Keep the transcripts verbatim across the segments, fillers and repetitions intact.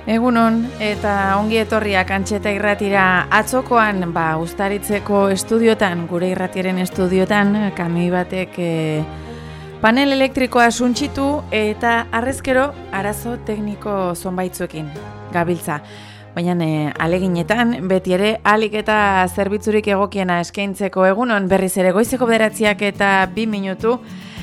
Egunon eta ongi etorriak Antxeta irratira. Atzokoan, ba, Uztaritzeko estudiotan, gure irratiaren estudiotan, kamioi batek e, panel elektrikoa suntxitu eta arrezkero arazo tekniko zonbaitzuekin gabiltza. Baina e, aleginetan, beti ere, alik eta zerbitzurik egokiena eskaintzeko. Egunon, berriz ere goizeko bederatziak eta bi minutu,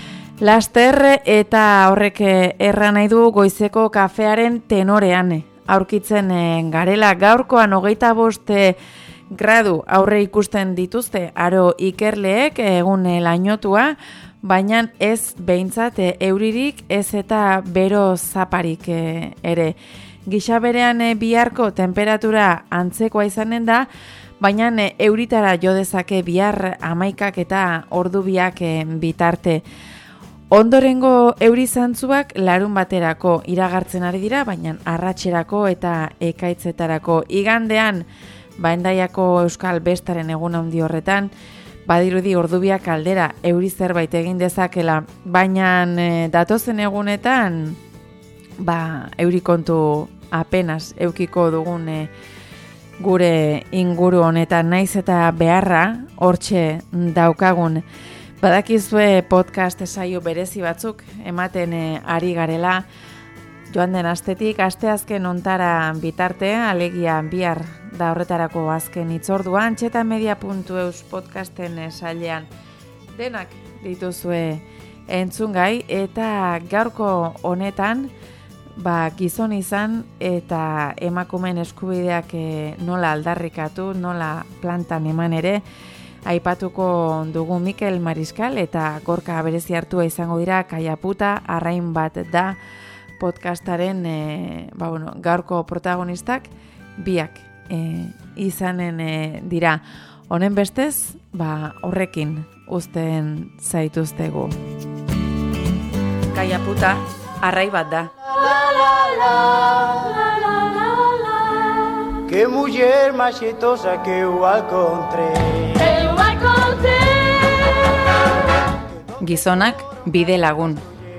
laster eta horrek erra nahi du goizeko kafearen tenorean aurkitzen garela. Gaurkoan hogeita bost gradu aurre ikusten dituzte aro ikerleek egun lainotua, baina ez behintzat euririk ez eta bero zaparik ere. Gisa berean biharko temperatura antzekoa izanen da, baina euritara jo dezake bihar hamaikak eta ordubiak bitarte. Ondorengo euri zantzuak larun baterako iragartzen ari dira, baina arratserako eta ekaitzetarako. Igandean, ba Hendaiako Euskal Bestaren egun handi horretan, badirudi ordubiak aldera euri zerbait egin dezakela, baina e, datozen egunetan, ba euri kontu apenas eukiko dugun e, gure inguru honetan, naiz eta beharra hortxe daukagun. Badakizue podcast saio berezi batzuk ematen e, ari garela joan den astetik, asteazken ontara bitarte, alegia bihar da horretarako azken hitzordua, antxetamedia puntu eus podcasten sailean denak dituzue entzungai, eta gaurko honetan ba, gizon izan eta emakumeen eskubideak e, nola aldarrikatu, nola plantan eman ere, aipatuko dugu Mikel Mariskal eta Gorka berezi hartua izango dira. Kaiaputa arrain bat da podcastaren e, ba, bueno, gaurko protagonistak biak e, izanen e, dira. Honen bestez, ba, horrekin uzten zaituztegu. Kaiaputa arrai bat da. Que mujer más chistosa que eu encontré. Gizonak bide lagun.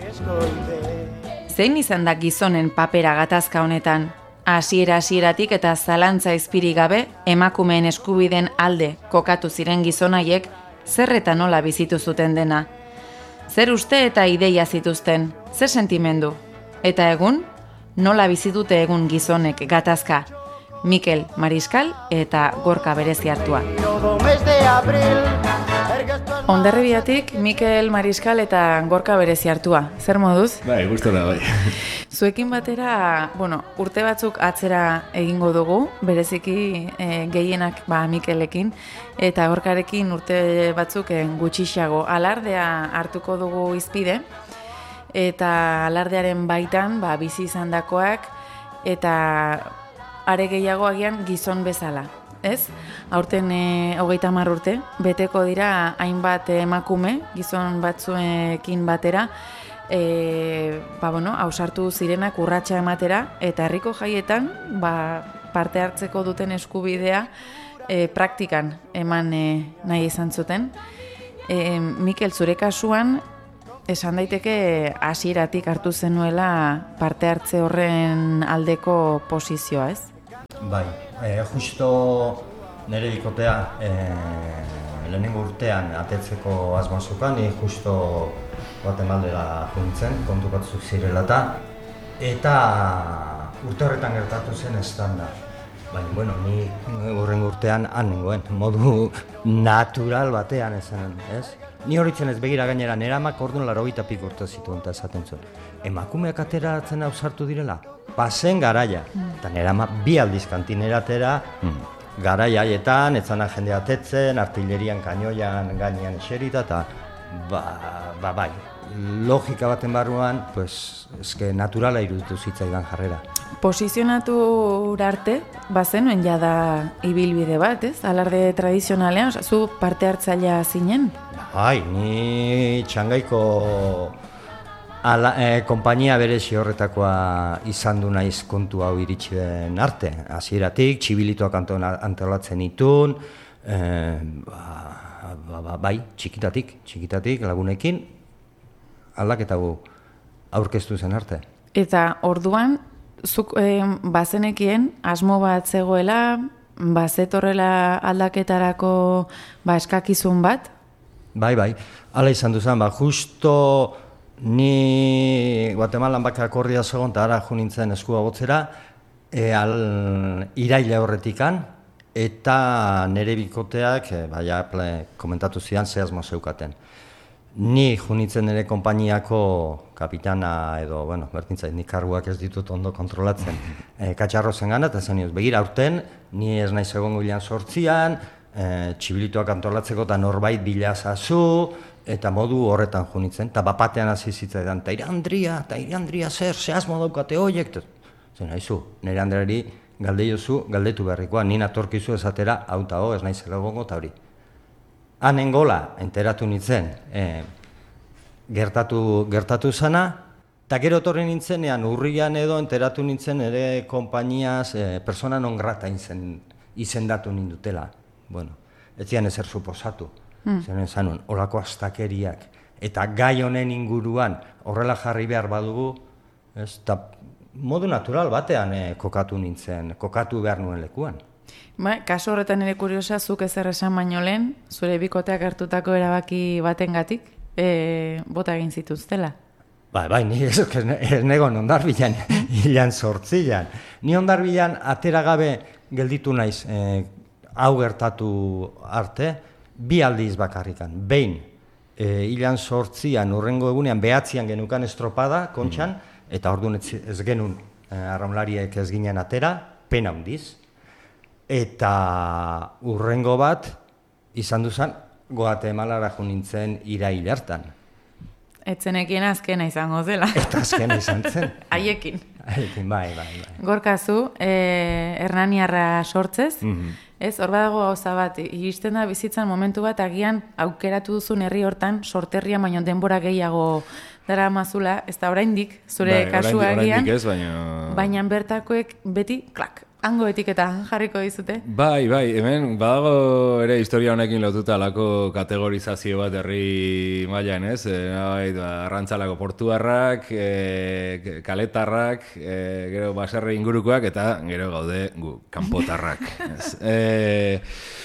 Zein izan da gizonen papera gatazka honetan? Hasiera hasieratik eta zalantza izpiri gabe emakumeen eskubideen alde kokatu ziren gizonaiek zer eta nola bizitu zuten dena. Zer uste eta ideia zituzten, zer sentimendu? Eta egun, nola bizitute egun gizonek gatazka? Mikel Mariskal eta Gorka berezi hartua. Hondarribiatik Mikel Mariskal eta Gorka berezi hartua. Zer moduz? Bai, gustora bai. Zuekin batera, bueno, urte batzuk atzera egingo dugu, bereziki e, gehienak ba Mikelekin, eta Gorkarekin urte batzuk e, gutxixago. Alardea hartuko dugu izpide, eta alardearen baitan ba bizi izandakoak eta are gehiago agian gizon bezala, ez? Aurten e, hogeita hamar urte, beteko dira hainbat emakume, gizon batzuekin batera, e, ba, bueno, ausartu zirenak urratsa ematera, eta herriko jaietan ba, parte hartzeko duten eskubidea e, praktikan eman e, nahi izan zuten. E, Mikel, zure kasuan, esan daiteke hasieratik hartu zenuela parte hartze horren aldeko posizioa, ez? Bai, e, justo nire bikotea e, lehenengo urtean atetzeko asmozukan, ni justo Guatemalera juntzen, kontu batzuk zirela eta eta urte horretan gertatu zen estanda. Baina, bueno, ni horrengo urtean han nengoen, modu natural batean esan, ez? Ni horitzen ez begira gainera, nire amak orduan laurogeita piko urte zituen eta esaten zuen. Emakumeak ateratzen ausartu direla? Pasen garaia, eta nire ama bi aldiz kantineratera, mm. garaia haietan, etzana jende atetzen, artillerian, kainoian, gainean eserita, eta ba, ba, bai, logika baten barruan, pues, eske naturala iruditu zitzaidan jarrera. Posizionatu arte, bazenuen jada ibilbide bat, ez? Alarde tradizionalean, oza, zu parte hartzailea zinen? Bai, ni txangaiko Ala, eh, kompainia berezi horretakoa izan du naiz kontu hau iritsi den arte. Hasieratik txibilituak antolatzen itun, eh, ba, ba, ba, bai, txikitatik, txikitatik lagunekin aldaketa gu aurkeztu zen arte. Eta orduan zuk eh, bazenekien asmo bat zegoela, bazetorrela aldaketarako ba, eskakizun bat? Bai, bai, hala izan duzan, ba, justo ni Guatemalan baka akordia zegoen, eta ara jo nintzen eskua botzera, e, al, iraila horretikan, eta nire bikoteak, e, ba, ja, komentatu zidan, ze asmo zeukaten. Ni junitzen nire konpainiako kapitana edo, bueno, bertintzait, nik karguak ez ditut ondo kontrolatzen, e, katxarro zen gana, eta zen nioz, begira, aurten, ni ez naiz egongo hilan sortzian, e, txibilituak antolatzeko eta norbait bilazazu, eta modu horretan junitzen, eta bapatean hasi zitzaidan, eta ire Andria, eta ire Andria zer, zehazmo daukate horiek, zen nahizu, nire Andreari galdeiozu, galdetu beharrikoa, nina atorkizu esatera, hau eta ho, ez nahiz egongo, eta hori. Hanen gola, enteratu nintzen, e, gertatu, gertatu zana, eta gero torri nintzenean, urrian edo enteratu nintzen ere konpainiaz e, persona non grata izen, izendatu nindutela. Bueno, ez zian ezer suposatu, mm. zen zanun, olako astakeriak, eta gai honen inguruan horrela jarri behar badugu, ez, eta modu natural batean e, kokatu nintzen, kokatu behar nuen lekuan. Ba, kasu horretan ere kuriosa, zuk ezer esan baino lehen, zure bikoteak hartutako erabaki batengatik e, bota egin zituztela. Bai, bai, ni ez, ez negon Hondarbilan, hilan sortzilan. Ni Hondarbilan atera gabe gelditu naiz e, hau gertatu arte, bi aldiz bakarrikan. Behin, e, hilan sortzian, urrengo egunean, behatzian genukan estropada, kontxan, mm. eta orduan ez, ez genuen e, arraunlariek ez ginen atera, pena handiz. Eta urrengo bat, izan duzan, Guatemalara jo nintzen irail hartan. Etzenekien azkena izango zela. Eta azkena izan zen. Haiekin. Haiekin, bai, bai, bai. Gorkazu, eh, Hernaniarra sortzez, Mm-hmm. ez, hor badago gauza bat, iristen da bizitzan momentu bat, agian aukeratu duzun herri hortan, sorterria baino denbora gehiago dara mazula, ez da oraindik, zure bai, kasua oraindik, agian, oraindik ez, baina... baina bertakoek beti, klak, hango etiketa jarriko dizute. Bai, bai, hemen badago ere historia honekin lotuta alako kategorizazio bat herri mailan, ez? E, bai, ba, arrantzalako portuarrak, e, kaletarrak, e, gero baserri ingurukoak, eta gero gaude gu, kanpotarrak. Ez? E,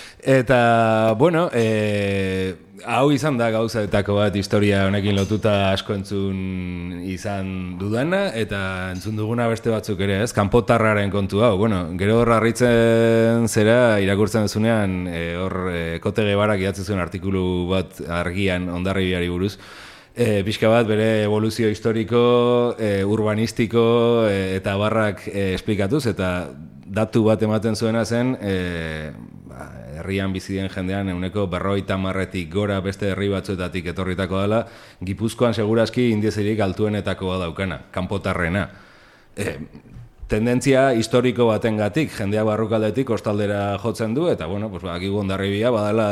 eta, bueno, e, hau izan da gauzaetako bat historia honekin lotuta asko entzun izan dudana, eta entzun duguna beste batzuk ere, ez? Kanpotarraren kontu hau. Bueno, gero hor harritzen zera, irakurtzen duzunean, e, hor e, Kote Gebarak idatzi zuen artikulu bat argian Hondarribiari buruz, e, pixka bat bere evoluzio historiko, e, urbanistiko e, eta barrak e, esplikatuz, eta datu bat ematen zuena zen, e, ba, herrian bizi den jendean ehuneko berrogeita hamarretik gora beste herri batzuetatik etorritako dela, Gipuzkoan segurazki indiezirik altuenetako daukana, kanpotarrena. E, tendentzia historiko batengatik, jendea barrukaldetik kostaldera jotzen du, eta bueno, pues bakigu Hondarribia badala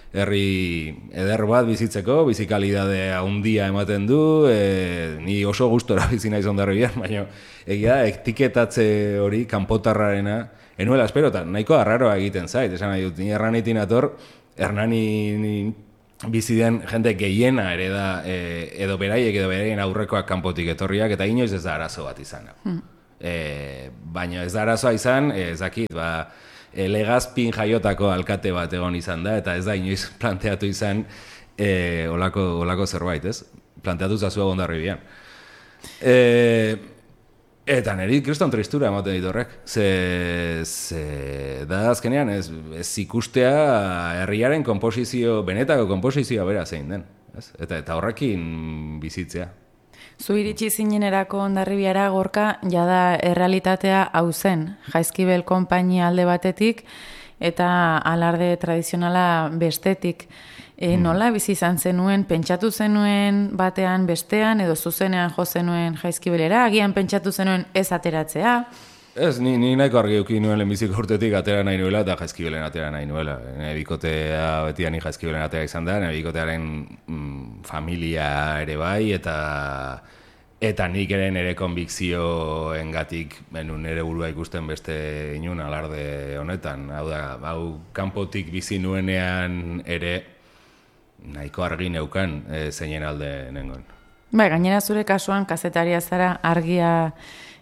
herri eder bat bizitzeko, bizikalidade handia ematen du, e, ni oso gustora bizi naiz Hondarribian, baina egia etiketatze hori kanpotarrarena enuela espero, eta nahiko arraroa egiten zait, esan nahi dut, ni Hernanitin ator, Hernani bizi den jende gehiena ere da, e, edo beraiek edo beraien aurrekoak kanpotik etorriak, eta inoiz ez da arazo bat izan. Mm. E, baina ez da arazoa izan, ez dakit, ba, e, Legazpin jaiotako alkate bat egon izan da, eta ez da inoiz planteatu izan e, olako, olako zerbait, ez? Planteatu zazua Hondarribian. E, Eta niri kriston tristura ematen dit horrek. Ze, ze da azkenean ez, ez ikustea herriaren konposizio, benetako konposizioa bera zein den. Ez? Eta, eta horrekin bizitzea. Zu iritsi zinenerako Hondarribiara, Gorka, jada errealitatea hau zen. Jaizkibel konpainia alde batetik eta alarde tradizionala bestetik. E, nola bizi izan zenuen, pentsatu zenuen batean bestean, edo zuzenean jo zenuen Jaizkibelera, agian pentsatu zenuen ez ateratzea? Ez, ni, ni nahiko argi euki nuen lehenbiziko urtetik atera nahi nuela eta Jaizkibelen atera nahi nuela. Nire bikotea betian ni Jaizkibelen atera izan da, nire bikotearen mm, familia ere bai, eta eta nik ere nire konbikzioengatik benun nire burua ikusten beste inun alarde honetan. Hau da, hau kanpotik bizi nuenean ere nahiko argi neukan e, zeinen alde nengon. Bai, gainera zure kasuan kazetaria zara argia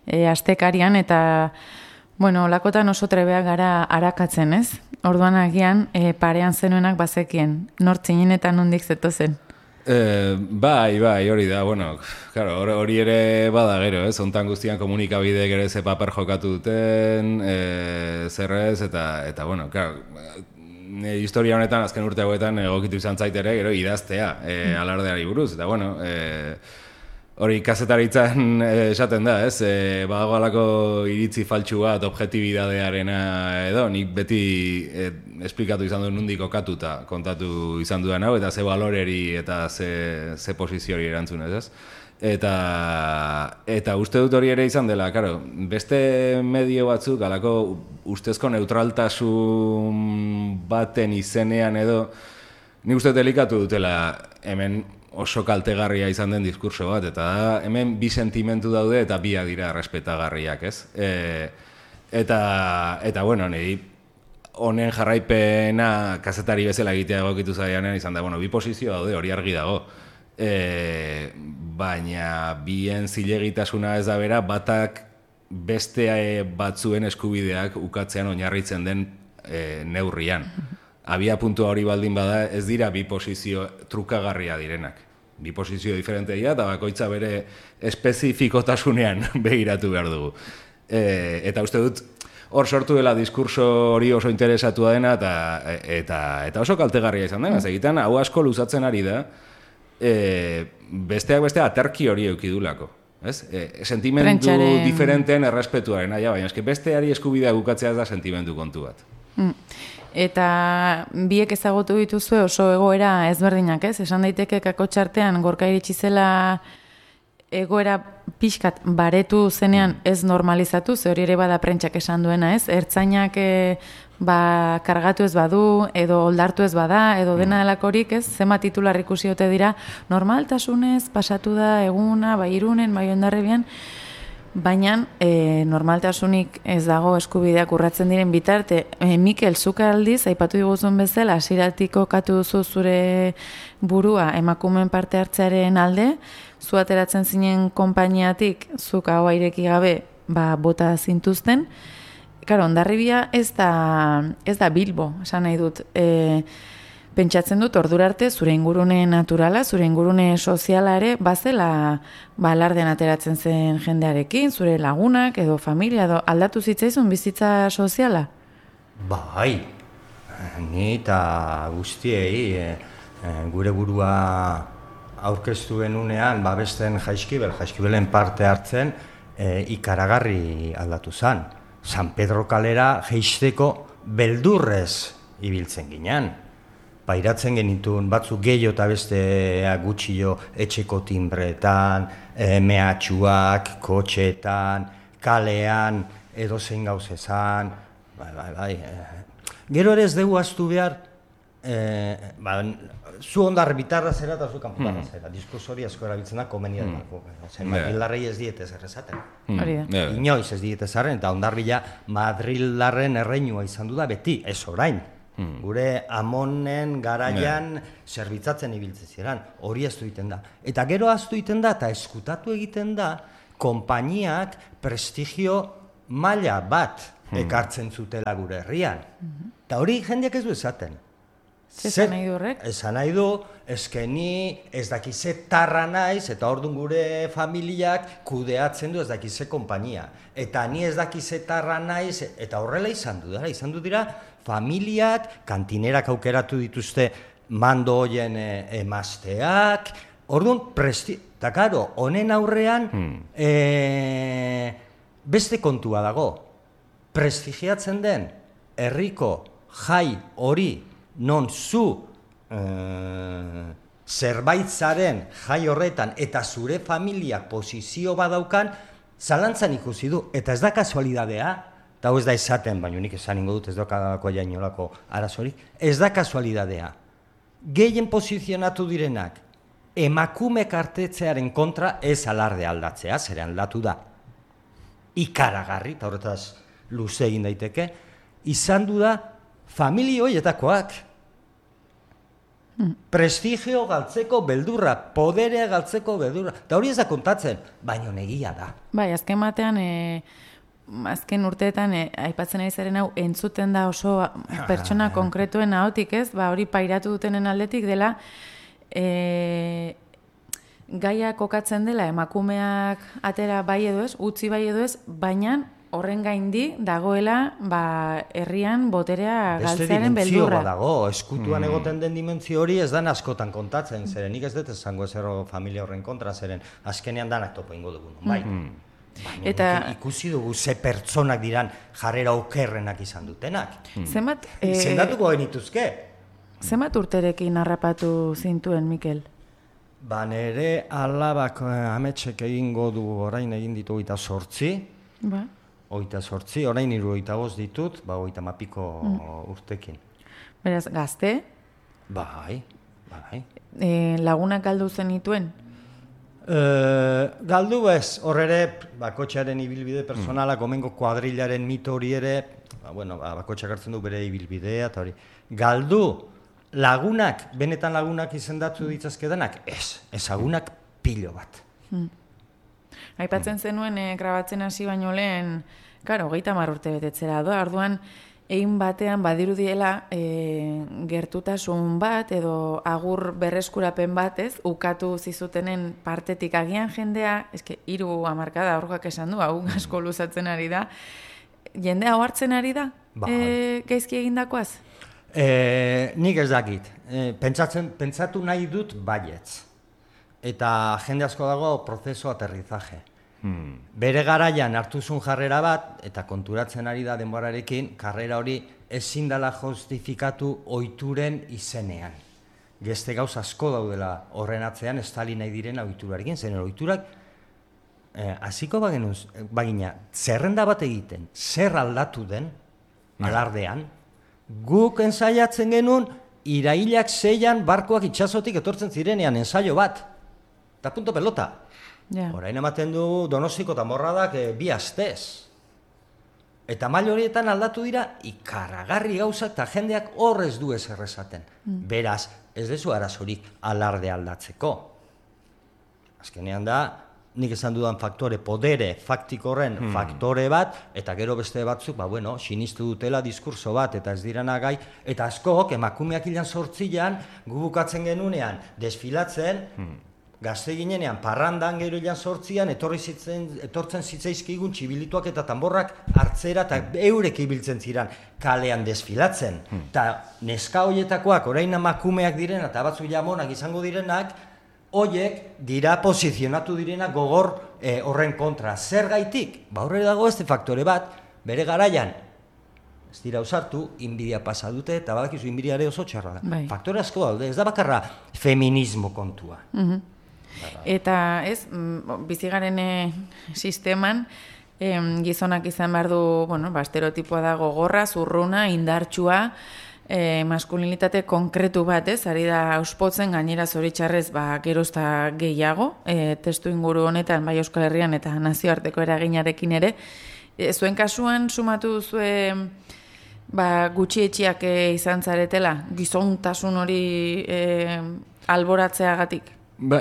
e, astekarian, eta, bueno, lakotan oso trebeak gara arakatzen, ez? Orduan agian, e, parean zenuenak bazekien, nortzinen eta nondik zetozen. E, bai, bai, hori da, bueno, claro, hori ere bada gero, ez? Hontan guztian komunikabideek ere ze paper jokatu duten, e, zerrez, eta, eta, bueno, claro, e, historia honetan, azken urte hauetan, egokitu izan zaitere, gero, idaztea, e, alardeari buruz, eta, bueno, e, hori kazetaritzan esaten da, ez? E, badago alako iritzi faltsu bat, objektibidadearena edo, nik beti e, esplikatu izan duen nondik kokatuta kontatu izan dudan hau, eta ze baloreri eta ze, ze posiziori erantzunez, ez? Eta, eta uste dut hori ere izan dela, karo, beste medio batzuk, alako ustezko neutraltasun baten izenean edo, nik uste delikatu dutela hemen oso kaltegarria izan den diskurso bat, eta da, hemen bi sentimentu daude eta biak dira respetagarriak, ez? E, eta, eta, bueno, niri honen jarraipena kazetari bezala egitea egokitu zaianean izan da, bueno, bi posizio daude, hori argi dago. E, baina bien zilegitasuna ez da bera, batak beste batzuen eskubideak ukatzean oinarritzen den e, neurrian. Abia puntua hori baldin bada, ez dira bi posizio trukagarria direnak. Bi posizio diferente dira, eta bakoitza bere espezifikotasunean begiratu behar dugu. E, eta uste dut, hor sortu dela diskurso hori oso interesatua dena, eta, eta, eta oso kaltegarria izan dena. Egitan, hau asko luzatzen ari da, e, besteak beste aterki hori eukidulako. Ez? E, sentimendu Prentxaren... diferenteen errespetuaren, aia, baina eske besteari eskubidea gukatzea ez da sentimendu kontu bat. Mm. Eta biek ezagutu dituzue oso egoera ezberdinak, ez? Esan daiteke kakotxartean gorka iritsi zela egoera pixkat baretu zenean ez normalizatu, ze hori ere bada prentsak esan duena, ez? Ertzainak e, ba, kargatu ez badu, edo oldartu ez bada, edo dena delakorik, ez? Zema titular ikusi ote dira, normaltasunez pasatu da eguna, bai Irunen, bai Hondarribian, baina e, normaltasunik ez dago eskubideak urratzen diren bitarte. E, Mikel, zuk aldiz, aipatu diguzun bezala, hasieratik kokatu duzu zure burua emakumeen parte hartzearen alde, zu ateratzen zinen konpainiatik, zuk hau aireki gabe, ba, bota zintuzten. Karo, Hondarribia ez da, ez da Bilbo, esan nahi dut. E, Pentsatzen dut, ordura arte, zure ingurune naturala, zure ingurune soziala ere, bazela balarden ateratzen zen jendearekin, zure lagunak edo familia, edo aldatu zitzaizun bizitza soziala? Bai, ni eta guztiei e, e, gure burua aurkeztu genunean, babesten Jaizkibel, Jaizkibelen parte hartzen, e, ikaragarri aldatu zen. San Pedro kalera jeisteko beldurrez ibiltzen ginean. Pairatzen genituen batzuk gehiago eta beste gutxio etxeko timbretan, e, mehatxuak, kotxetan, kalean, edozein gauz ezan, bai, bai, bai. E. Gero ere ez dugu aztu behar, e, ba, zu ondar bitarra zera eta zu kanpotarra zera. Diskurso hori asko erabiltzen da komenia delako. Zen Madrildarrei ez dietez errezaten. Inoiz ez dietez arren, eta Hondarribia Madrildarren erreinua izan du da beti, ez orain. Hmm. Gure amonen garaian yeah. zerbitzatzen ibiltzen ziren, hori aztu egiten da. Eta gero aztu egiten da, eta eskutatu egiten da, konpainiak prestigio maila bat hmm. ekartzen zutela gure herrian. Hmm. Eta hori jendeak ez du esaten. Esan nahi du horrek? Esan nahi du, eskeni ez dakize tarra naiz, eta orduan gure familiak kudeatzen du ez dakize konpainia. Eta ni ez dakize tarra naiz, eta horrela izan du dira, izan du dira, familiak, kantinerak aukeratu dituzte mando hoien e, emazteak, orduan presti... Eta karo, honen aurrean hmm. e, beste kontua dago. Prestigiatzen den herriko jai hori non zu e, zerbaitzaren jai horretan eta zure familiak posizio badaukan, zalantzan ikusi du. Eta ez da kasualidadea, eta hau ez da esaten, baina nik esan ingo dut ez dokadako jainolako arazorik, ez da kasualidadea. Gehien posizionatu direnak, emakume kartetzearen kontra ez alarde aldatzea, zere aldatu da. Ikaragarri, eta horretaz luze egin daiteke, izan du da familia horietakoak. Prestigio galtzeko beldurra, poderea galtzeko beldurra. Da hori ez da kontatzen, baina negia da. Bai, azken batean, e, azken urteetan, e, aipatzen ari zaren hau, entzuten da oso pertsona konkretuen ahotik, ez? Ba, hori pairatu dutenen aldetik dela, e, gaia kokatzen dela, emakumeak atera bai edo ez, utzi bai edo ez, baina horren gaindi dagoela ba, herrian boterea galtzearen beldurra. Beste dago, eskutuan mm. egoten den dimentsio hori ez dan askotan kontatzen, zeren nik ez dut esango ezero familia horren kontra, zeren azkenean danak topo ingo dugu, bai. Mm. Baina eta ikusi dugu ze pertsonak diran jarrera okerrenak izan dutenak. Mm. Zenbat... E... Zendatuko genituzke. Zenbat urterekin harrapatu zintuen, Mikel? Ba, nere alabak ametsek egingo du orain egin ditu oita sortzi. Ba. Oita sortzi, orain hiru oita bost ditut, ba, oita mapiko mm. urtekin. Beraz, gazte? Bai, bai. E, lagunak galdu zenituen? E, galdu ez, hor ere, bakotxearen ibilbide personala, mm. gomengo kuadrilaren mito hori ere, ba, bueno, ba, bakotxeak hartzen du bere ibilbidea, eta hori. Galdu, lagunak, benetan lagunak izendatu ditzazkedanak, ez, ezagunak pilo bat. Mm. Aipatzen zenuen, e, grabatzen hasi baino lehen, karo, hogeita hamar urte betetzera doa, orduan, egin batean badirudiela e, gertutasun bat, edo agur berreskurapen bat, ez, ukatu zizutenen partetik agian jendea, eske, hiru hamarkada aurkak esan du, hau asko luzatzen ari da, jendea hartzen ari da, ba, e, gaizki egindakoaz? E, nik ez dakit, e, pentsatzen, pentsatu nahi dut baietz. Eta jende asko dago prozeso aterrizaje. Hmm. Bere garaian hartuzun jarrera bat, eta konturatzen ari da denborarekin, karrera hori ezin dela justifikatu ohituren izenean. Geste gauz asko daudela horren atzean, estali nahi diren ohiturarekin, zen ohiturak eh, hasiko bagenuz, bagina, zerrenda bat egiten, zer aldatu den, alardean, guk ensaiatzen genuen, irailak zeian barkoak itsasotik etortzen zirenean ensaio bat. Eta punto pelota. Yeah. Orain ematen du Donosiko eta Morradak e, bi astez. Eta mail horietan aldatu dira ikaragarri gauzak eta jendeak horrez du ez errezaten. Mm. Beraz, ez dezu arazorik alarde aldatzeko. Azkenean da, nik esan dudan faktore, podere faktiko horren mm. faktore bat, eta gero beste batzuk, ba bueno, sinistu dutela diskurso bat, eta ez dirana gai, eta askok, emakumeak ilan sortzilean, gubukatzen genunean, desfilatzen, mm. gazte ginenean, parrandan gero ilan sortzian, etorri zitzen, etortzen zitzaizkigun txibilituak eta tamborrak hartzera eta eurek ibiltzen ziren kalean desfilatzen. Eta hmm. neska hoietakoak, orain emakumeak direnak eta batzu jamonak izango direnak, hoiek dira posizionatu direnak gogor eh, horren kontra. Zer gaitik? Ba horre dago este faktore bat, bere garaian, ez dira usartu, inbidia pasa dute, eta badakizu inbidiare oso txarra da. Bai. Faktore asko daude, ez da bakarra feminismo kontua. Mm-hmm. Eta ez, bizigaren sisteman, em, gizonak izan behar du, bueno, ba, estereotipoa da gogorra, zurruna, indartsua, e, maskulinitate konkretu bat, ez, ari da auspotzen gainera zoritxarrez, ba, gerozta gehiago, e, testu inguru honetan, bai Euskal Herrian eta nazioarteko eraginarekin ere. E, zuen kasuan, sumatu duzue, ba, gutxietxiak e, izan zaretela, gizontasun hori e, alboratzeagatik? Ba,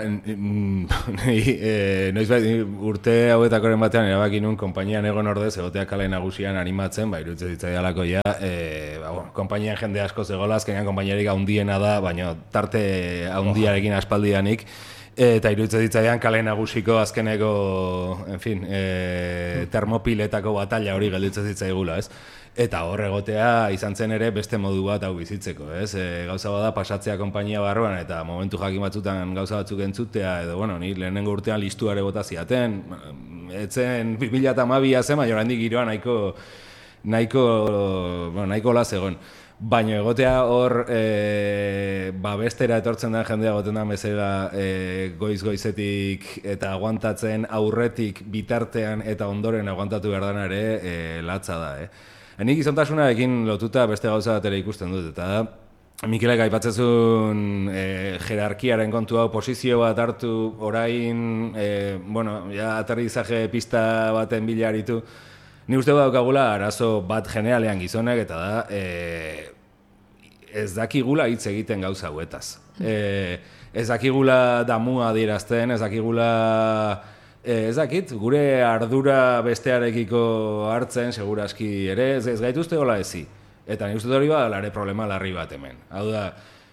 e, noiz bat, urte hauetakoren batean erabaki nun konpainian egon ordez, egotea kale nagusian animatzen, ba, iruditzen zitzaialako ja, e, ba, bueno, konpainian jende asko zegoela, azkenean konpainiarik haundiena da, baina tarte haundiarekin aspaldianik, eta iruditzen zitzaian kale nagusiko azkeneko, en fin, e, termopiletako batalla hori gelditzen zitzaigula, ez? Eta hor egotea izan zen ere beste modu bat hau bizitzeko, ez? E, gauza bada pasatzea konpainia barruan eta momentu jakin batzutan gauza batzuk entzutea, edo, bueno, ni lehenengo urtean listuare bota ziaten, etzen bi mila hamabia zen, baina oraindik giroa nahiko, nahiko, bueno, nahiko laz egon. Baina egotea hor e, babestera etortzen da jendea goten da bezala e, goiz-goizetik eta aguantatzen aurretik bitartean eta ondoren aguantatu behar dana ere e, latza da, eh? Nik izontasunarekin lotuta beste gauza bat ere ikusten dut, eta Mikelek aipatzezun e, jerarkiaren kontu hau, posizio bat hartu orain, e, bueno, ja aterrizaje pista baten bila aritu, ni uste daukagula arazo bat generalean gizonek, eta da, e, ez dakigula hitz egiten gauza hauetaz. E, ez dakigula damua adierazten, ez dakigula, e, ez dakit, gure ardura bestearekiko hartzen, seguraski ere, ez, ez gaituzte hola ezi. Eta nik uste hori ba, lare problema larri bat hemen. Hau da,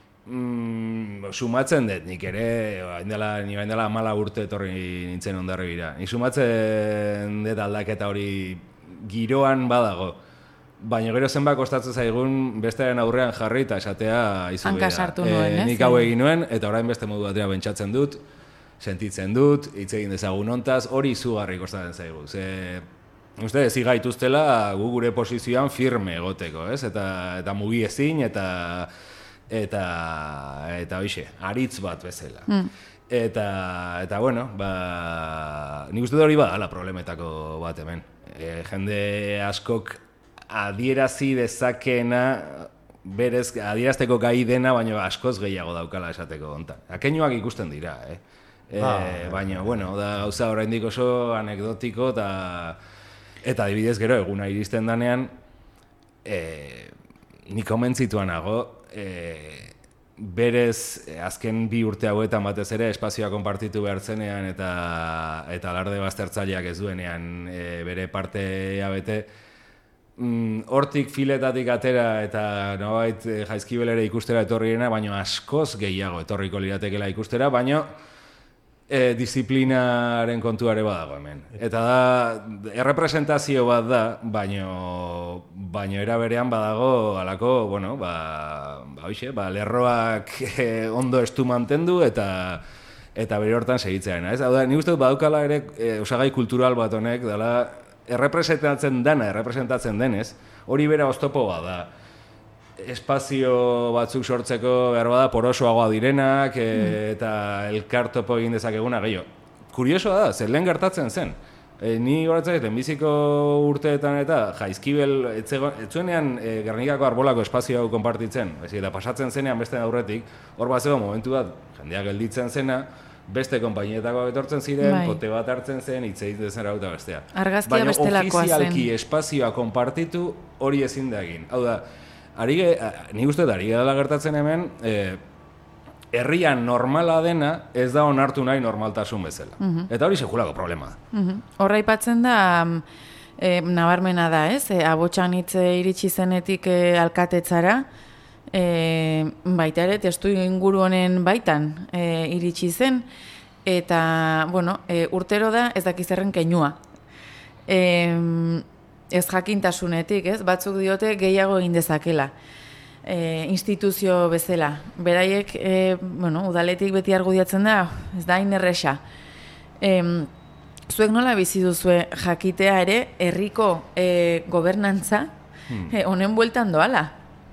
mm, sumatzen dut, nik ere, haindela, ni haindela amala urte etorri nintzen ondarri bira. Nik sumatzen dut aldaketa hori giroan badago. Baina gero zenbat kostatzen zaigun bestearen aurrean jarri eta esatea izu Hanka sartu nuen, ez? Nik hau egin nuen, eta orain beste modu batera pentsatzen dut, sentitzen dut, hitz egin dezagun hontaz, hori izugarri kostatzen zaigu. Ze, uste, ezi gaituztela gu gure posizioan firme egoteko, ez? Eta, eta mugi ezin, eta, eta, eta hoxe, aritz bat bezala. Mm. Eta, eta bueno, ba, nik uste hori ba, ala problemetako bat hemen. E, jende askok adierazi dezakeena, berez, adierazteko gai dena, baina askoz gehiago daukala esateko hontan. Akeinuak ikusten dira, eh? E, ah, baina, bueno, da gauza oraindik oso anekdotiko, eta eta adibidez gero eguna iristen danean, e, nik omentzituan nago, e, berez, azken bi urte hauetan batez ere, espazioa konpartitu behar zenean, eta, eta alarde baztertzaileak ez duenean e, bere partea bete, hortik mm, filetatik atera eta nobait e, Jaizkibelere ikustera etorriena, baino askoz gehiago etorriko liratekela ikustera, baino e, disiplinaren kontuare badago hemen. Eta da, errepresentazio bat da, baino, baino era berean badago alako, bueno, ba, ba, oixe, ba, lerroak e, ondo estu mantendu eta eta bere hortan segitzearen. Ez? Hau da, ni uste dut badaukala ere e, osagai kultural bat honek, dela, errepresentatzen dana, errepresentatzen denez, hori bera oztopo bada. Espazio batzuk sortzeko behar bada porosoagoa direnak e, eta elkartopo egin dezakeguna gehiago. Kuriosoa da, zer lehen gertatzen zen. E, ni horatzen biziko urteetan eta Jaizkibel etzuenean e, Gernikako arbolako espazio hau konpartitzen, eta pasatzen zenean beste aurretik, hor bat zego momentu bat, jendeak gelditzen zena, beste konpainietakoak etortzen ziren, bai. Pote bat hartzen zen, hitz egiten zen rauta bestea. Argazkia bestelakoa zen. Baina ofizialki espazioa konpartitu hori ezin da egin. Hau da, ari ge, nik uste da, ari dela gertatzen hemen, eh, herrian normala dena ez da onartu nahi normaltasun bezala. Uh-huh. Eta hori sekulako problema da. Uh-huh. Horra aipatzen da, e, nabarmena da, ez? E, abotxan hitz iritsi zenetik e, alkatetzara, E, baita ere, testu inguru honen baitan e, iritsi zen, eta, bueno, e, urtero da ez dakizerren keinua. E, ez jakintasunetik, ez? Batzuk diote gehiago egin dezakela. E, instituzio bezala. Beraiek, e, bueno, udaletik beti argudiatzen da, ez da hain erresa. E, zuek nola bizi duzue jakitea ere, herriko e, gobernantza hmm. e, honen bueltan doala?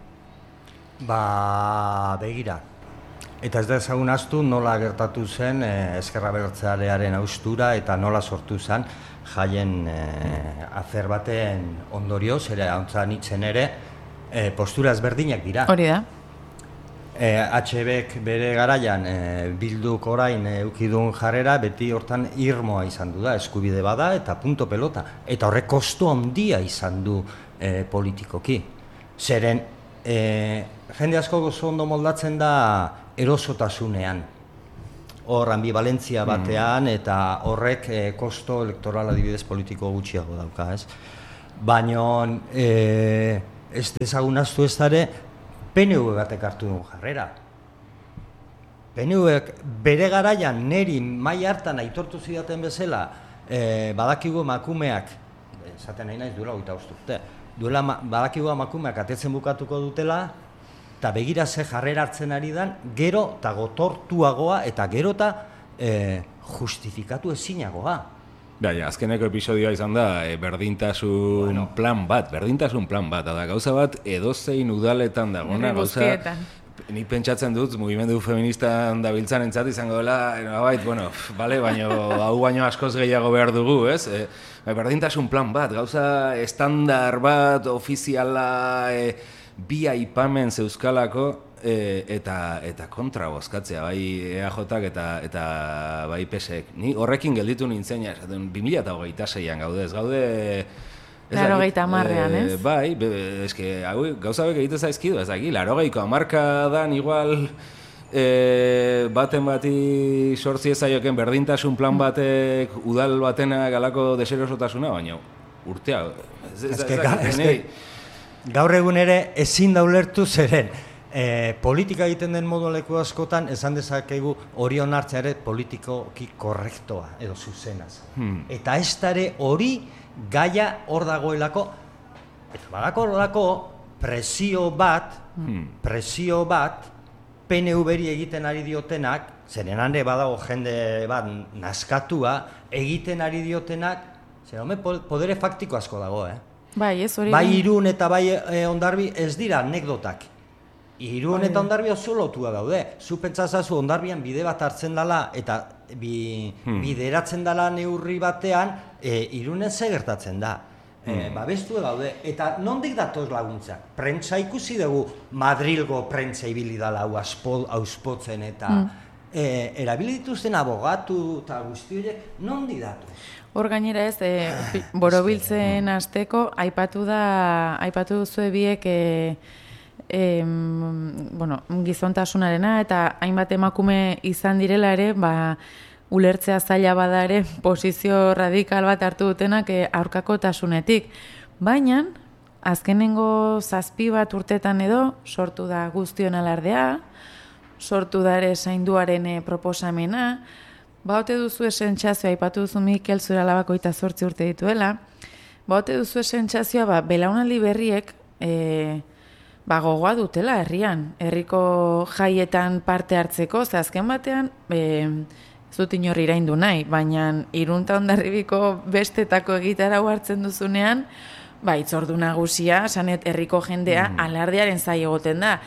Ba, begira. Eta ez da ezagun astu nola gertatu zen eh, Ezkerra Abertzalearen haustura eta nola sortu zen jaien eh, afer baten ondorioz, ere hauntza nitzen ere, eh, postura ezberdinak dira. Hori da. Eh, H Bk bere garaian eh, bilduk orain eukidun jarrera, beti hortan irmoa izan du da, eskubide bada eta punto pelota. Eta horrek kostu handia izan du eh, politikoki. Zeren, eh, jende asko oso ondo moldatzen da erosotasunean. Hor ambivalentzia batean mm. eta horrek e, kosto elektoral adibidez politiko gutxiago dauka, ez? Baina e, ez dezagun astu ez dare P N V batek hartu duen jarrera. P N Vek bere garaian neri mai hartan aitortu zidaten bezala e, badakigu emakumeak, esaten nahi naiz duela hogeita bost urte, duela badakigu emakumeak atetzen bukatuko dutela, eta begira ze jarrera hartzen ari dan, gero eta gotortuagoa eta gero eta e, justifikatu ezinagoa. Baina, azkeneko episodioa izan da, e, berdintasun bueno. plan bat, berdintasun plan bat, da gauza bat edozein udaletan dagona, gauza... Nik pentsatzen dut, mugimendu feministan dabiltzan entzat izango dela, bait, bueno, bale, baino, hau baino askoz gehiago behar dugu, ez? E, berdintasun plan bat, gauza estandar bat, ofiziala, e, bi aipamen zeuzkalako, e, eta, eta kontra bozkatzea, bai E A Jk eta, eta bai P S ek. Ni horrekin gelditu nintzen, ja, bi mila hogeita seian gaude, ez gaude Laro gehi tamarrean, ez? Bai, eske, hau, gauza bek egite zaizkidu, ez dakit, laro gehiko amarkadan igual e, baten bati sortzi ezaioken berdintasun plan batek udal batena galako deserosotasuna, baina urtea, ez, ez, eske, ez, ga, ez, eske, gaur egun ere ezin da ulertu zeren, e, politika egiten den modu leku askotan, esan dezakegu hori onartzea ere politikoki korrektoa edo zuzenaz. Hmm. Eta ez dare hori gaia hor dagoelako, eta badakolako presio bat, hmm. presio bat, P N V-ri egiten ari diotenak, zeren hande badago jende bat naskatua, egiten ari diotenak, zer home, podere faktiko asko dago, eh? Bai, ez hori. Bai Irun eta bai e, Hondarbi ez dira anekdotak. Irun eta Hondarbi oso lotua daude. Zu pentsazazu Hondarbian bide bat hartzen dela eta bi, hmm. bideratzen dela neurri batean, e, Irunen ze gertatzen da. E, hmm. Babestu daude. Eta nondik datoz laguntza? Prentsa ikusi dugu Madrilgo prentsa ibili dala hau auspotzen eta hmm. e, erabili dituzten abogatu eta guzti horiek, nondik datoz? Hor gainera ez, e, borobiltzen hasteko aipatu da, aipatu duzue biek e, e, bueno, gizontasunarena eta hainbat emakume izan direla ere, ba, ulertzea zaila bada ere posizio radikal bat hartu dutenak e, aurkakotasunetik. Baina, azkenengo zazpi bat urtetan edo, sortu da guztion alardea, sortu da ere zainduaren e, proposamena, baute duzu esentzazioa, aipatu duzu Mikel zure alabako eta zortzi urte dituela, baute duzu esentzazioa, ba, belaunaldi berriek e, ba, gogoa dutela herrian, herriko jaietan parte hartzeko, ze azken batean, e, ez dut inorri iraindu nahi, baina Irun eta Hondarribiko bestetako egitarau hartzen duzunean, ba, itzordu nagusia, sanet herriko jendea, mm. alardearen zai egoten da.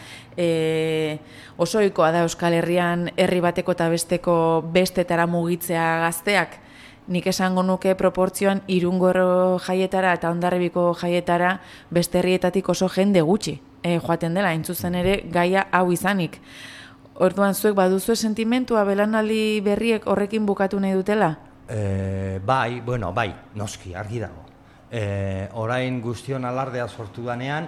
E, oso ohikoa da Euskal Herrian herri bateko eta besteko bestetara mugitzea gazteak. Nik esango nuke proportzioan Irungo jaietara eta Hondarribiko jaietara beste herrietatik oso jende gutxi e, joaten dela, entzuzen ere gaia hau izanik. Orduan zuek baduzu sentimentua belanaldi berriek horrekin bukatu nahi dutela? E, bai, bueno, bai, noski, argi dago. E, orain guztion alardea sortu danean,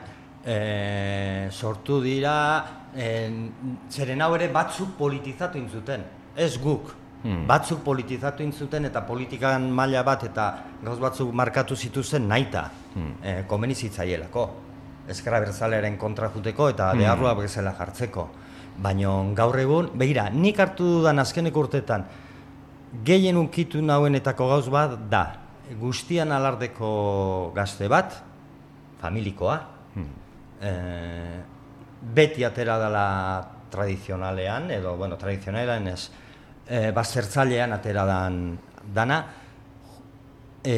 e, sortu dira, e, zeren hau ere batzuk politizatu intzuten, ez guk. Hmm. Batzuk politizatu intzuten eta politikan maila bat eta gauz batzuk markatu zituzen nahita, hmm. e, komeni zitzaielako. Ezkerra Abertzalearen kontra juteko eta hmm. beharrua bezala jartzeko. Baina gaur egun, behira, nik hartu dudan azkeneko urtetan, gehien unkitu nauenetako gauz bat da, guztian alardeko gazte bat, familikoa, hmm. e, beti atera dela tradizionalean, edo, bueno, tradizionalean ez, e, baztertzailean atera dan, dana, e,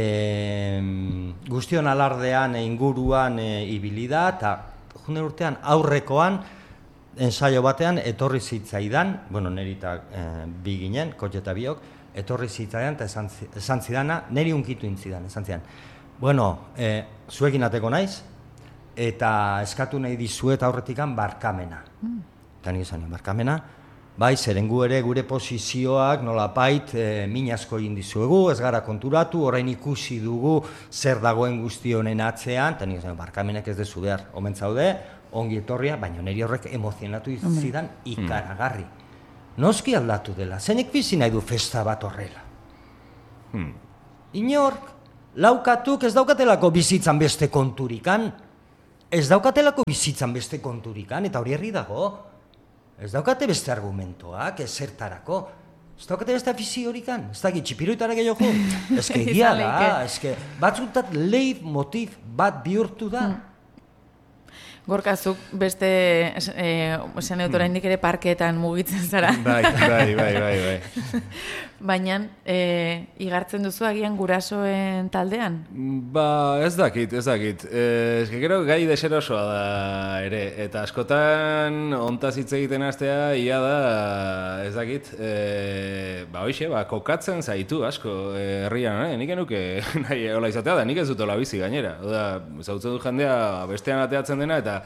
guztion alardean, inguruan e, ibili da, eta june urtean aurrekoan, ensaio batean, etorri zitzaidan, bueno, niri eta e, bi ginen, kotxe eta biok, etorri zitzaidan eta esan, esan zidana, niri unkitu intzidan, esan zidan. Bueno, e, zuekin ateko naiz, eta eskatu nahi dizuet aurretikan barkamena. Mm. Eta nik esan, barkamena, bai, zeren gu ere gure posizioak nolapait e, min asko egin dizuegu, ez gara konturatu, orain ikusi dugu zer dagoen guzti honen atzean, eta nik esan, barkamenak ez dezu behar, omen zaude, ongi etorria, baina niri horrek emozionatu zidan ikaragarri. Noski aldatu dela, zeinek bizi nahi du festa bat horrela. Hmm. Inork, laukatuk ez daukatelako bizitzan beste konturikan, ez daukatelako bizitzan beste konturikan, eta hori herri dago, ez daukate beste argumentoak, ez zertarako, ez daukate beste afiziorikan, ez dakit txipiroitara gehiago, ez que egia da, ez que batzutat leif motiv bat bihurtu da. Hmm. Gorkazuk beste esan dut oraindik ere parkeetan mugitzen zara. Bai, bai, bai, bai, bai. Baina, e, igartzen duzu agian gurasoen taldean? Ba, ez dakit, ez dakit. Ez que gero gai deserosoa da ere, eta askotan ontaz hitz egiten hastea, ia da, ez dakit, e, ba, hoxe, ba, kokatzen zaitu asko herrian, eh? Nik enuke nahi hola izatea da, nik ez dut hola bizi gainera. Oda, zautzen du jendea bestean ateatzen dena, eta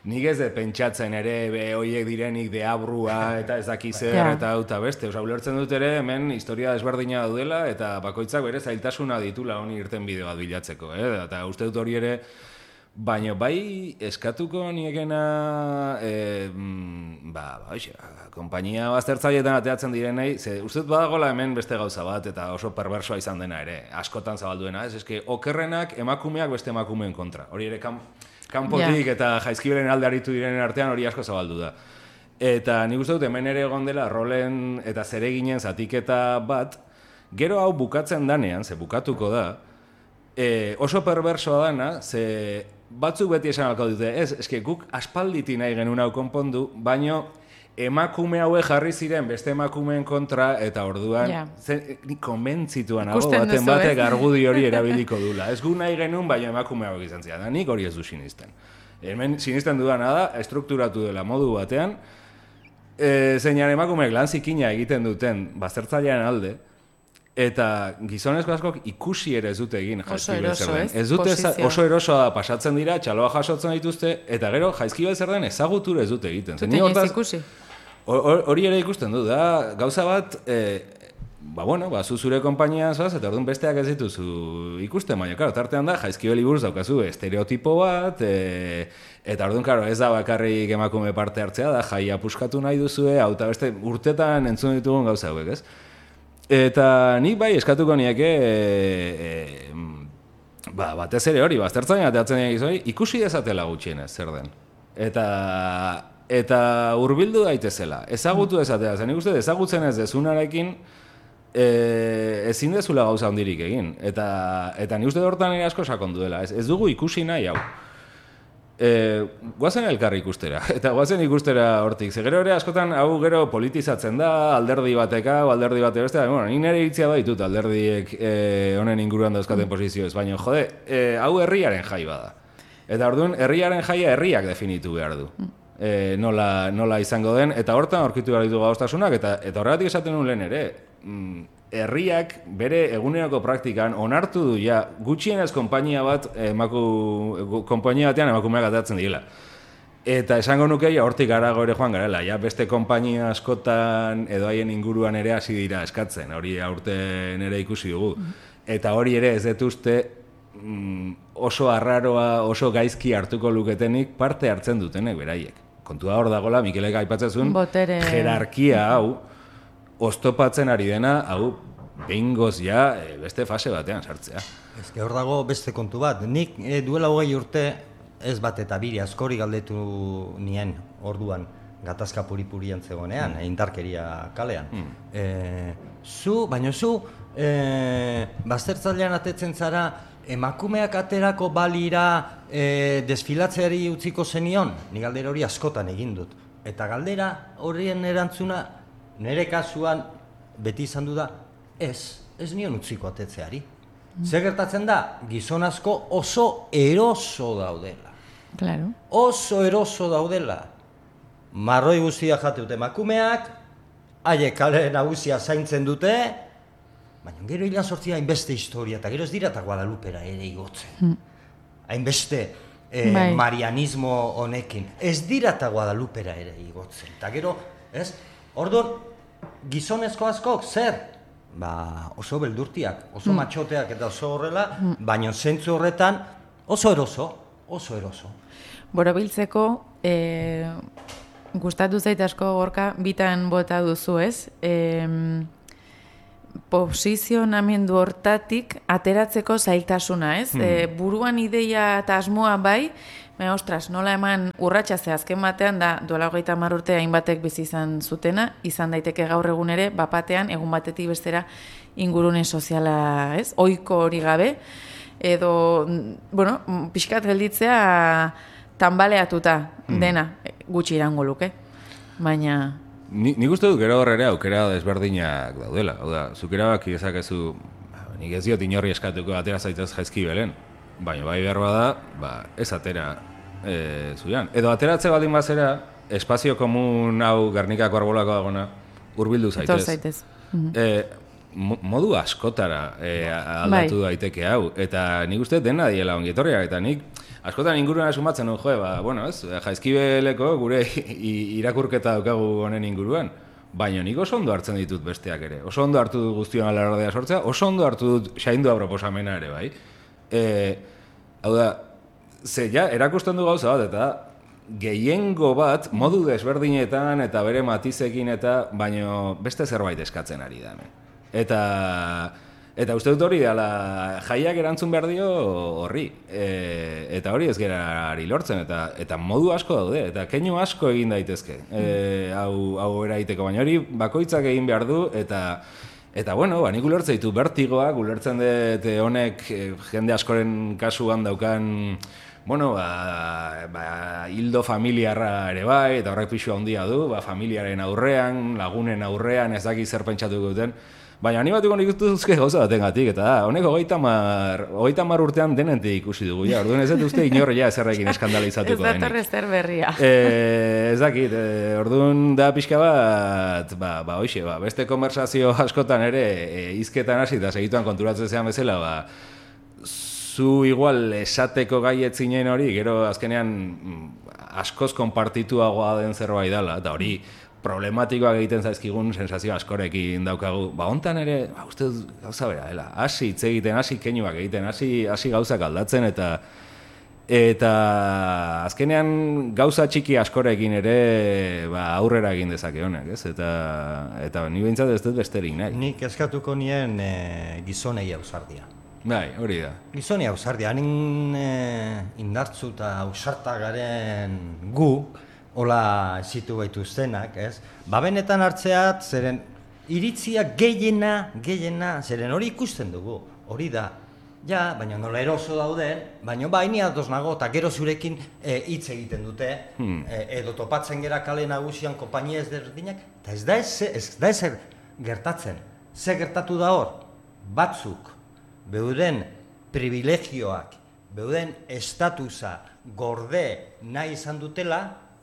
nik ez de pentsatzen ere, be, oiek direnik deabrua, eta ez daki zer, Ja. eta hau eta beste. Osa, ulertzen dut ere, hemen historia desberdina daudela, eta bakoitzak bere zailtasuna ditula honi irten bideo bat bilatzeko, eh? Eta uste dut hori ere, baina bai eskatuko niekena, e, ba, ba, kompainia baztertzailetan ateatzen direnei, ze uste dut badagola hemen beste gauza bat, eta oso perversoa izan dena ere, askotan zabalduena, ez? Eske, okerrenak emakumeak beste emakumeen kontra. Hori ere, kan, kanpotik yeah. eta jaizkibelen alde aritu direnen artean hori asko zabaldu da. Eta nik uste dut hemen ere egon dela rolen eta zereginen zatiketa bat, gero hau bukatzen danean, ze bukatuko da, e, oso perversoa dana, ze batzuk beti esan alko dute, ez, eske guk aspalditi nahi genuen hau konpondu, baino emakume haue jarri ziren beste emakumeen kontra, eta orduan, yeah. ze, ni konbentzituan hago baten batek argudi hori erabiliko dula. Ez gu nahi genuen, baino emakume hauek izan ziren, da nik hori ez du sinisten. Hemen sinisten dudana da, estrukturatu dela modu batean, e, zeinan emakumeek lan zikina egiten duten baztertzailean alde, eta gizonezko askok ikusi ere ez dute egin jaizkibel zer den. Ez dute oso erosoa pasatzen dira, txaloa jasotzen dituzte, eta gero jaizkibel zer den ezagutura ez dute egiten. Zuten ez ikusi. Hori ere ikusten du, da gauza bat, e, ba bueno, ba zu zure konpainian zoaz, eta orduan besteak ez dituzu ikusten, baina, karo, tartean da, jaizkibeli buruz daukazu estereotipo bat, e, eta orduan, karo, ez da bakarrik emakume parte hartzea, da jaia puskatu nahi duzue, hau eta beste urtetan entzun ditugun gauza hauek, ez? Eta nik bai eskatuko nieke, e, e, ba, batez ere hori, baztertzaina ateatzen dira gizoi, ikusi dezatela gutxienez, zer den. Eta, eta hurbildu daitezela, ezagutu dezatea, zen nik uste ezagutzen ez dezunarekin, e, ezin dezula gauza handirik egin. Eta, eta nik uste hortan ere asko sakondu dela, ez, ez dugu ikusi nahi hau. E, guazen elkarri ikustera, eta guazen ikustera hortik. Ze gero ere askotan hau gero politizatzen da, alderdi bateka, alderdi bate beste, bueno, nik nire iritzia baditut alderdiek e, honen inguruan dauzkaten posizioez, baina jode, e, hau herriaren jai bada. Eta orduan, herriaren jaia herriak definitu behar du. E, nola, nola izango den, eta hortan aurkitu behar ditu gauztasunak, eta, eta horregatik esaten nuen lehen ere, mm, herriak bere eguneroko praktikan onartu du ja gutxienez konpainia bat emaku, konpainia batean emakumeak atatzen direla. Eta esango nuke ja hortik garago ere joan garela, ja beste konpainia askotan edo haien inguruan ere hasi dira eskatzen, hori aurten ere ikusi dugu. Eta hori ere ez dut uste oso arraroa, oso gaizki hartuko luketenik parte hartzen dutenek beraiek. Kontua hor dagola, Mikelek aipatzen zuen, Botere... jerarkia hau, oztopatzen ari dena, hau, behingoz ja, beste fase batean sartzea. Ez que hor dago beste kontu bat. Nik e, duela hogei urte, ez bat eta biri askori galdetu nien orduan, gatazka puri-purian zegoenean, mm. indarkeria kalean. Mm. E, zu, baina zu, e, baztertzailean atetzen zara, emakumeak aterako balira e, desfilatzeari utziko zenion, ni galdera hori askotan egin dut. Eta galdera horien erantzuna, nire kasuan beti izan du da, ez, ez nion utziko atetzeari. Mm. Zer gertatzen da, gizon asko oso eroso daudela. Claro. Oso eroso daudela. Marroi guztia jate dute emakumeak, haiek kale nagusia zaintzen dute, baina gero hila sortzia hainbeste historia, eta gero ez dira eta Guadalupera ere igotzen. Mm. Hainbeste eh, bai. Marianismo honekin. Ez dira eta Guadalupera ere igotzen. Eta gero, ez? Orduan, gizonezko askok, zer? Ba, oso beldurtiak, oso mm. matxoteak eta oso horrela, mm. baina zentzu horretan oso eroso, oso eroso. Borobiltzeko, e, gustatu zait asko Gorka, bitan bota duzu ez, e, posizionamendu hortatik ateratzeko zailtasuna ez, mm. e, buruan ideia eta asmoa bai, baina, ostras, nola eman urratsa ze azken batean da duela hogeita hamar urte hainbatek bizi izan zutena, izan daiteke gaur egun ere, bapatean, egun batetik bestera ingurune soziala, ez? Ohiko hori gabe, edo, bueno, pixkat gelditzea tanbaleatuta dena, gutxi irango luke, baina... Ni, nik uste dut gero horre aukera desberdinak daudela, hau da, zuk erabaki ezakezu, nik ez diot inorri eskatuko atera zaitez jaizkibelen, baina bai behar bada, ba, ez atera e, zuian. Edo ateratze baldin bazera, espazio komun hau Gernikako arbolako dagona, hurbildu zaitez. Etor zaitez. E, modu askotara e, aldatu bai. Daiteke hau. Eta nik uste dena diela ongietorriak, eta nik askotan inguruan sumatzen hon, jo, ba, bueno, ez, Jaizkibeleko gure irakurketa daukagu honen inguruan, baina nik oso ondo hartzen ditut besteak ere. Oso ondo hartu dut guztion alardea sortzea, oso ondo hartu dut Xaindua proposamena ere, bai. E, hau da, ze ja, erakusten du gauza bat, eta gehiengo bat, modu desberdinetan eta bere matizekin eta, baino beste zerbait eskatzen ari da hemen. Eta, eta uste dut hori dela, jaiak erantzun behar dio horri. E, eta hori ez gera ari lortzen, eta, eta modu asko daude, eta keinu asko egin daitezke. E, hau, hau eraiteko, baina hori bakoitzak egin behar du, eta Eta, bueno, ba, nik ulertzen ditu bertigoak, ulertzen dut honek jende askoren kasuan daukan, bueno, ba, ba, hildo familiarra ere bai, eta horrek pixua handia du, ba, familiaren aurrean, lagunen aurrean, ez daki zer pentsatuko duten. Baina animatuko nik duzke gauza batengatik, eta da, honek hogeita mar, hogeita mar urtean denentik ikusi dugu, ja, orduan ez dut uste inorre ja ezerrekin eskandalizatuko denik. Ez datorre zer berria. E, ez dakit, e, orduan da pixka bat, ba, ba, hoxe, ba, beste konversazio askotan ere, e, izketan hasi eta segituan konturatzen zean bezala, ba, zu igual esateko gaietzinen hori, gero azkenean askoz konpartituagoa den zerbait dela, eta hori, problematikoak egiten zaizkigun sensazio askorekin daukagu. Ba, hontan ere, ba, uste dut gauza bera, dela. Hasi hitz egiten, hasi keinuak egiten, hasi hasi gauzak aldatzen, eta eta azkenean gauza txiki askorekin ere ba, aurrera egin dezake honek, ez? Eta, eta ni behintzat ez dut besterik nahi. Nik eskatuko nien e, gizonei ausardia. Bai, hori da. Gizonei ausardia, hanin e, indartzu eta ausarta garen gu, hola zitu gaituztenak, ez? Ba benetan hartzeat, zeren iritzia gehiena, gehiena, zeren hori ikusten dugu, hori da. Ja, baina nola eroso dauden, baina ba, ini ados nago, eta gero zurekin hitz e, egiten dute, hmm. e, edo topatzen gera kale nagusian konpainia ezberdinak, eta ez da ez, ez da ezer gertatzen. Ze gertatu da hor? Batzuk, beuden privilegioak, beuden estatusa gorde nahi izan dutela,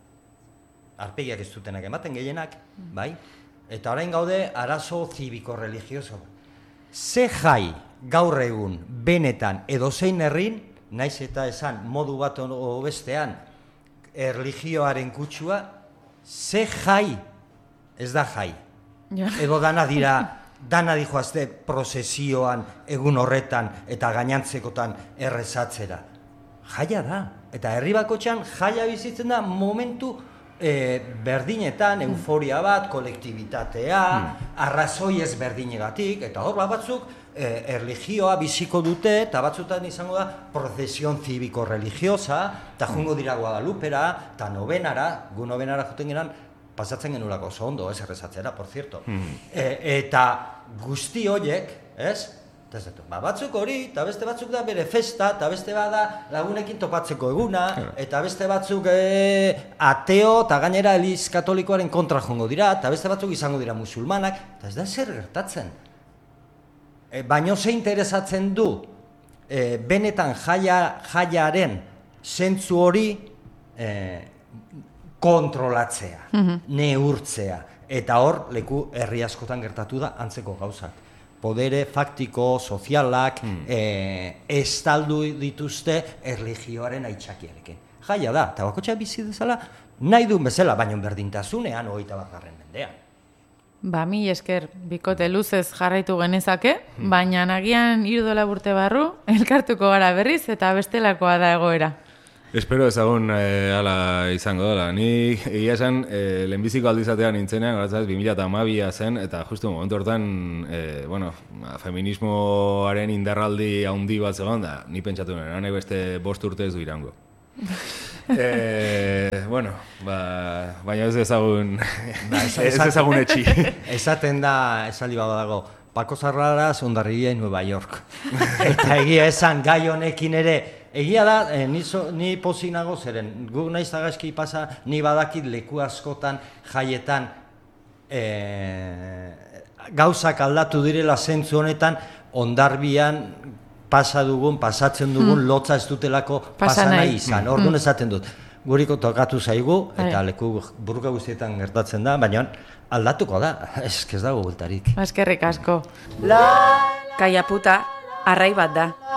arpegiak ez dutenak ematen gehienak, bai? Eta orain gaude arazo zibiko-religioso. Ze jai gaur egun benetan edozein herrin, naiz eta esan modu bat o bestean erlijioaren kutsua, ze jai ez da jai. Ja. Edo dana dira, dana dijoazte prozesioan egun horretan eta gainantzekotan errezatzera. Jaia da. Eta herri bakotxan jaia bizitzen da momentu E, berdinetan, euforia bat, kolektibitatea, mm. arrazoi ez berdinegatik, eta hor batzuk e, erlijioa biziko dute, eta batzutan izango da prozesion zibiko-religiosa, eta jungo dira Guadalupera, eta nobenara, gu nobenara joten geran, pasatzen genulako oso ondo, ez errezatzera, por cierto. Mm. E, eta guzti horiek, ez? Ba, batzuk hori, eta beste batzuk da bere festa, eta beste bada lagunekin topatzeko eguna, eta beste batzuk e, ateo eta gainera eliz katolikoaren kontra jongo dira, eta beste batzuk izango dira musulmanak, eta ez da zer gertatzen. E, baino ze interesatzen du e, benetan jaia, jaiaren zentzu hori e, kontrolatzea, mm-hmm. neurtzea, eta hor leku herri askotan gertatu da antzeko gauzak. Podere faktiko, sozialak, hmm. e, estaldu dituzte erlijioaren aitzakiarekin. Jaia da, eta bakotxa bizi dezala, nahi duen bezala, baina berdintasunean hogeita bat garren mendean. Ba, mi esker, bikote luzez jarraitu genezake, hmm. baina nagian irdola urte barru, elkartuko gara berriz, eta bestelakoa da egoera. Espero ezagun eh, ala izango dela. Ni egia esan eh, lehenbiziko aldizatean nintzenean, gara bi mila hamabia zen, eta justu momentu hortan, eh, bueno, feminismoaren indarraldi handi bat zegoen da, ni pentsatu nuen, hanek beste bost urte ez du irango. eh, bueno, ba, baina ez ezagun, ba, ez, ez ezagun etxi. Esaten da, esaldi bada dago, Paco Zarraras Hondarribia Nueva York. Eta egia esan gai honekin ere, egia da, eh, ni, so, ni pozik nago zeren, gu nahiz tagazki pasa, ni badakit leku askotan jaietan eh, gauzak aldatu direla zentzu honetan, Hondarbian pasa dugun, pasatzen dugun, mm. lotza ez dutelako pasa nahi izan. Mm. Orduan esaten dut, guriko tokatu zaigu, eta leku burruka guztietan gertatzen da, baina aldatuko da, ez ez dago bultarik. Eskerrik asko. Kaia puta, arrai bat da.